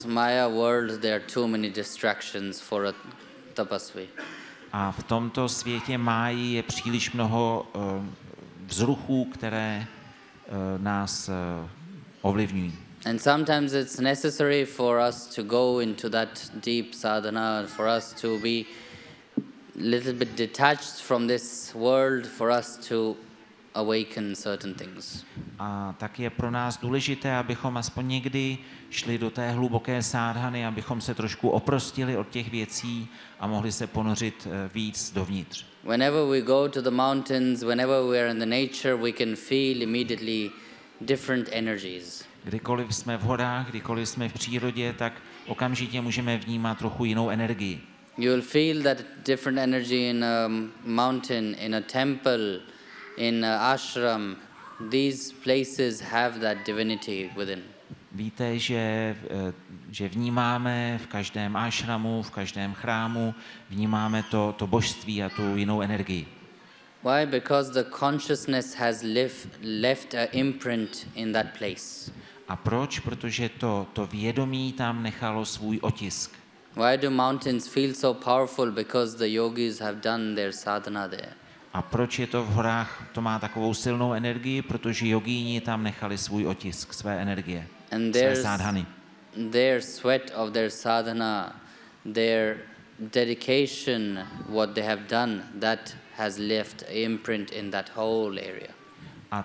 Maya world, there are too many distractions for a tapasvi. A v tomto světě máji je příliš mnoho vzruchů, které nás ovlivňují. And sometimes it's necessary for us to go into that deep sadhana, for us to be a little bit detached from this world, for us to awaken certain things. A tak je pro nás důležité, abychom aspoň někdy šli do té hluboké sádhany, abychom se trošku oprostili od těch věcí a mohli se ponořit víc dovnitř. Whenever we go to the mountains, whenever we are in the nature, we can feel immediately different energies. Kdykoliv jsme v horách, kdykoliv jsme v přírodě, tak okamžitě můžeme vnímat trochu jinou energii. You will feel that different energy in a mountain, in a temple, in an ashram. These places have that divinity within. Víte, že vnímáme v každém ashramu, v každém chrámu, vnímáme to božství a tu jinou energii. Why? Because the consciousness has left an imprint in that place. A proč? Protože to vědomí tam nechalo svůj otisk. Why do mountains feel so powerful? Because the yogis have done their sadhana there. A proč je to v horách, to má takovou silnou energii? Protože jogíni tam nechali svůj otisk, své energie, And své sádhany. their sweat of their sadhana, their dedication, what they have done, that has left an imprint in that whole area. A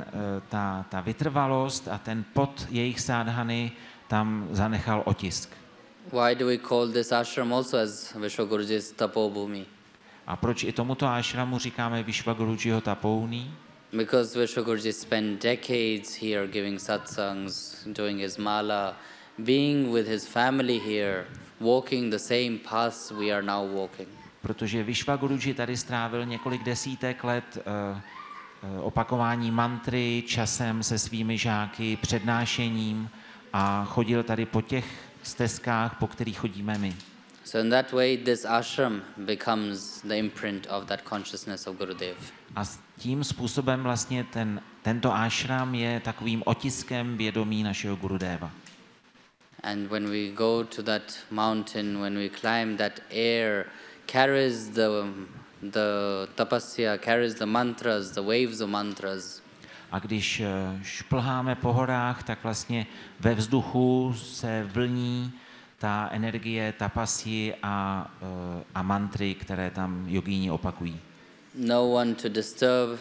ta vytrvalost a ten pot jejich sádhany tam zanechal otisk. Why do we call this ashram also as Vishwaguruji's Tapobhumi? A proč i tomuto ashramu říkáme Vishwagurujiho Tapouni? Because Vishwaguruji spent decades here giving satsangs, doing his mala, being with his family here, walking the same paths we are now walking. Protože Vishwaguruji tady strávil několik desítek let opakování mantry, časem se svými žáky, přednášením a chodil tady po těch stezkách, po kterých chodíme my. So in that way, this ashram becomes the imprint of that consciousness of Gurudev. A tím způsobem vlastně tento ashram je takovým otiskem vědomí našeho Gurudeva. And when we go to that mountain, when we climb, that air carries the tapasya, carries the mantras, the waves of mantras. A když šplháme po horách, tak vlastně ve vzduchu se vlní ta energie tapasy a mantry, které tam jogíni opakují. No one to disturb.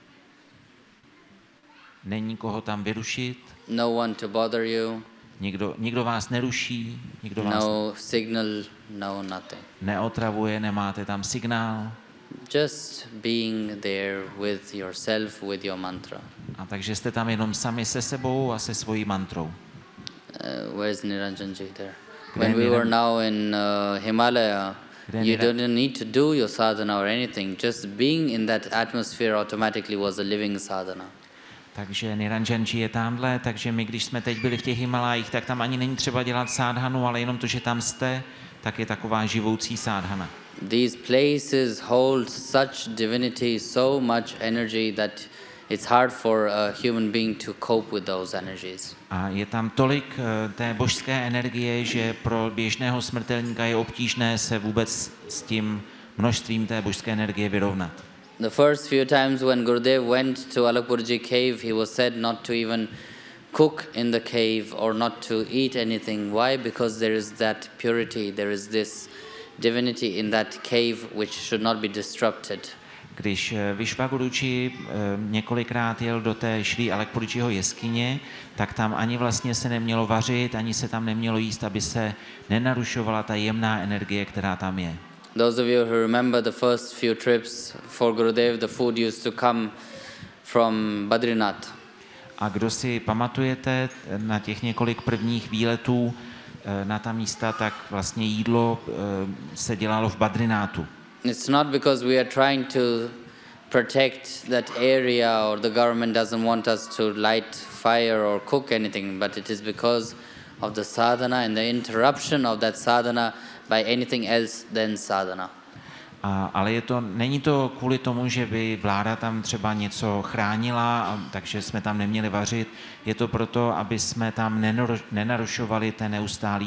Není koho tam vyrušit. No one to bother you. Nikdo vás neruší, nikdo vás No signal, no nothing. neotravuje, nemáte tam signál. Just being there with yourself, with your mantra. A takže jste tam jenom sami se sebou a se svojí mantrou. Where's Niranjanji there? When we were now in Himalaya, you didn't need to do your sadhana or anything. Just being in that atmosphere automatically was a living sadhana. Takže Niranjanji je tamhle, takže my, když jsme teď byli v těch Himalájích, tak tam ani není třeba dělat sádhanu, ale jenom to, že tam jste, tak je taková živoucí sádhana. These places hold such divinity, so much energy that it's hard for a human being to cope with those energies. A je tam tolik té božské energie, že pro běžného smrtelníka je obtížné se vůbec s tím množstvím té božské energie vyrovnat. The first few times when Gurudev went to Alakpurji cave, he was said not to even cook in the cave or not to eat anything. Why? Because there is that purity, there is this divinity in that cave which should not be disrupted. Když Vishwaguruji několikrát jel do té Šrí Alakpurjiho jeskyně, tak tam ani vlastně se nemělo vařit, ani se tam nemělo jíst, aby se nenarušovala ta jemná energie, která tam je. Those of you who remember the first few trips for Gurudev, the food used to come from Badrinath. A kdo si pamatujete na těch několik prvních výletů na ta místa, tak vlastně jídlo se dělalo v Badrinátu. It's not because we are trying to protect that area or the government doesn't want us to light fire or cook anything, but it is because of the sadhana and the interruption of that sadhana by anything else than sadhana. Ale není to kvůli tomu, že by vláda tam třeba něco chránila, takže jsme tam neměli vařit. Je to proto, aby jsme tam nenarušovali ten neustálý